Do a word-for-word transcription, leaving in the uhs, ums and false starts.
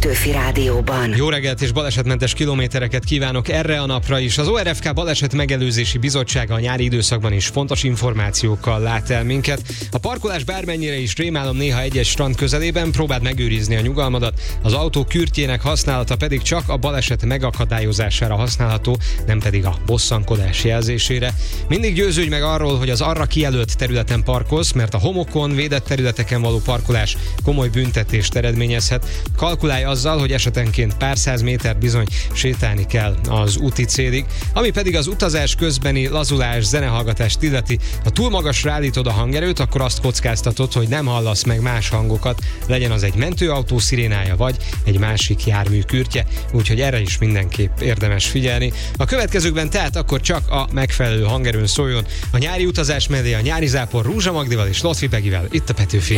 Petőfi Rádióban. Jó reggelt és balesetmentes kilométereket kívánok erre a napra is. Az o er ef ká Baleset Megelőzési Bizottsága a nyári időszakban is fontos információkkal lát el minket. A parkolás bármennyire is rémálom néha egy-egy strand közelében, próbáld megőrizni a nyugalmadat. Az autó kürtjének használata pedig csak a baleset megakadályozására használható, nem pedig a bosszankodás jelzésére. Mindig győződj meg arról, hogy az arra kijelölt területen parkolsz, mert a homokon, védett területeken való parkolás komoly büntetést eredményezhet. Kalkulálj azzal, hogy esetenként pár száz méter bizony sétálni kell az úti célig, ami pedig az utazás közbeni lazulás, zenehallgatást illeti. Ha túl magasra állítod a hangerőt, akkor azt kockáztatod, hogy nem hallasz meg más hangokat, legyen az egy mentőautó szirénája, vagy egy másik jármű kürtje, úgyhogy erre is mindenképp érdemes figyelni. A következőkben tehát akkor csak a megfelelő hangerőn szóljon. A nyári utazás mellé a nyári zápor Rózsa Magdival és Lotfi Begivel, itt a Petőfi.